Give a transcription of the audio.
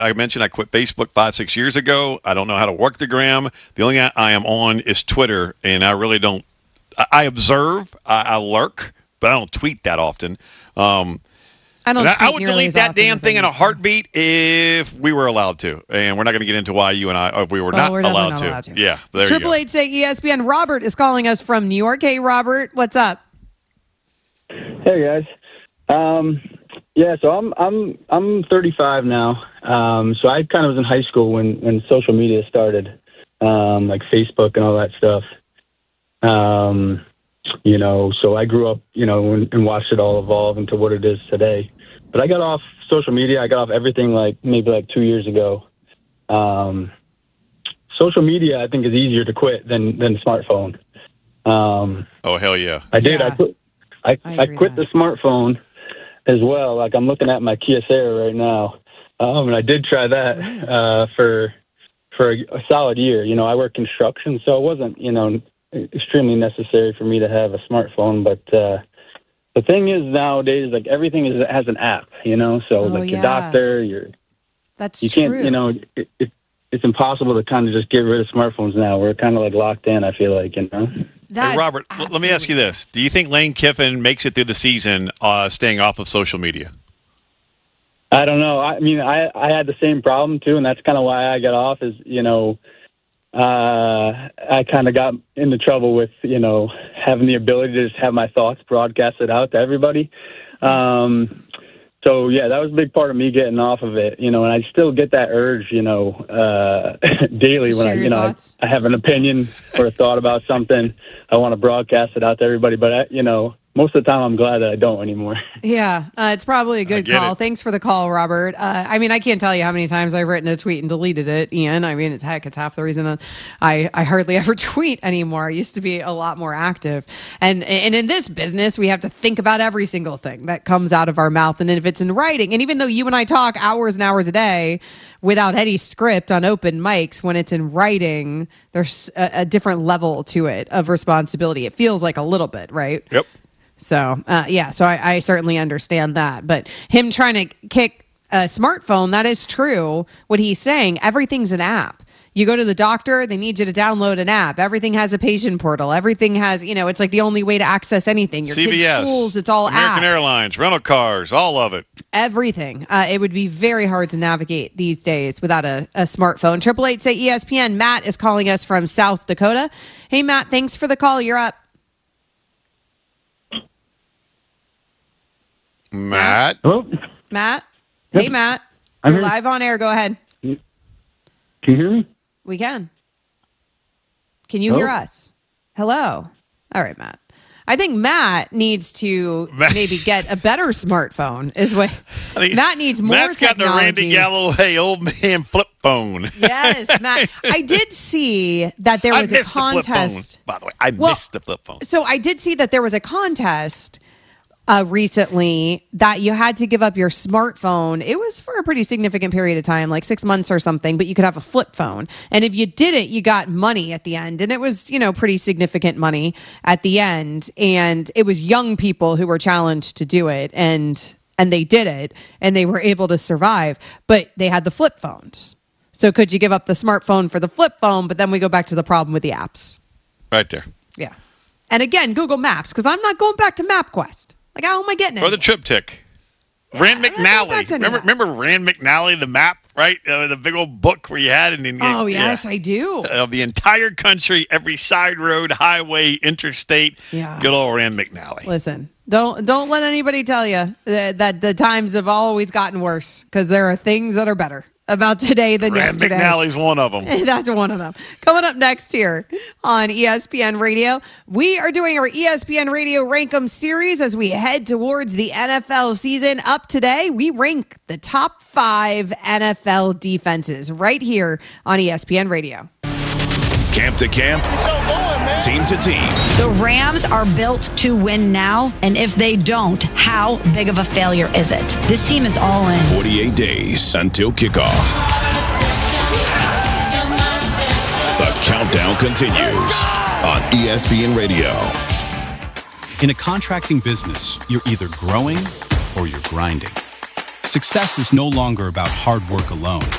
I mentioned I quit Facebook 5-6 years ago. I don't know how to work the gram. The only thing I am on is Twitter, and I really don't. I observe, I lurk, but I don't tweet that often. I would delete that damn thing in a heartbeat if we were allowed to, and we're not going to get into why you and I, if we were not allowed to. Yeah, there you go. 888 say ESPN. Robert is calling us from New York. Hey, Robert, what's up? Hey guys. Yeah, so I'm 35 now. So I kind of was in high school when social media started, like Facebook and all that stuff. So I grew up, and watched it all evolve into what it is today. But I got off social media. I got off everything maybe 2 years ago. Social media, I think, is easier to quit than smartphone. Oh, hell yeah. I did. Yeah. I quit the smartphone as well. Like, I'm looking at my Kia Ceira right now. And I did try that for a solid year. I work construction, so it wasn't, extremely necessary for me to have a smartphone. But the thing is nowadays, like, everything has an app, so your doctor, That's you can't, it's impossible to kind of just get rid of smartphones now. We're kind of like locked in, I feel like, Hey, Robert, let me ask you this. Do you think Lane Kiffin makes it through the season staying off of social media? I don't know. I mean, I had the same problem, too, and that's kind of why I got off is, I kind of got into trouble with, having the ability to just have my thoughts broadcasted out to everybody. So, yeah, that was a big part of me getting off of it, and I still get that urge, daily when I have an opinion or a thought about something. I want to broadcast it out to everybody, but, most of the time I'm glad that I don't anymore. Yeah, it's probably a good call. Thanks for the call, Robert. I can't tell you how many times I've written a tweet and deleted it, Ian. It's half the reason I hardly ever tweet anymore. I used to be a lot more active. And in this business, we have to think about every single thing that comes out of our mouth. And if it's in writing, and even though you and I talk hours and hours a day without any script on open mics, when it's in writing, there's a different level to it of responsibility. It feels like a little bit, right? Yep. So, so I certainly understand that. But him trying to kick a smartphone, that is true. What he's saying, everything's an app. You go to the doctor, they need you to download an app. Everything has a patient portal. Everything has, it's like the only way to access anything. Your CVS, kids' schools, it's all American apps. Airlines, rental cars, all of it. Everything. It would be very hard to navigate these days without a smartphone. 888 say ESPN. Matt is calling us from South Dakota. Hey, Matt, thanks for the call. You're up. Matt? Hello? Matt? Hey, Matt. You're live on air. Go ahead. Can you hear me? We can. Can you hear us? Hello. All right, Matt. I think Matt needs to maybe get a better smartphone. Matt needs more Matt's technology. got the Randy Galloway old man flip phone. Yes, Matt. I did see that there was a contest. By the way, I missed the flip phone. So I did see that there was a contest recently that you had to give up your smartphone. It was for a pretty significant period of time, like 6 months or something, but you could have a flip phone. And if you did it, you got money at the end. And it was, pretty significant money at the end. And it was young people who were challenged to do it. And they did it and they were able to survive, but they had the flip phones. So could you give up the smartphone for the flip phone? But then we go back to the problem with the apps. Right there. Yeah. And again, Google Maps, because I'm not going back to MapQuest. Like, how am I getting it? Or the TripTik. Rand McNally. Remember Rand McNally, the map, right? The big old book where you had it. Yes, I do. Of the entire country, every side road, highway, interstate. Yeah. Good old Rand McNally. Listen, don't let anybody tell you that the times have always gotten worse, because there are things that are better about today than yesterday. Rand McNally's one of them. That's one of them. Coming up next here on ESPN Radio, we are doing our ESPN Radio Rank 'em series as we head towards the NFL season. Up today, we rank the top 5 NFL defenses right here on ESPN Radio. Camp to camp, team to team. The Rams are built to win now, and if they don't, how big of a failure is it? This team is all in. 48 days until kickoff. The countdown continues on ESPN Radio. In a contracting business, you're either growing or you're grinding. Success is no longer about hard work alone.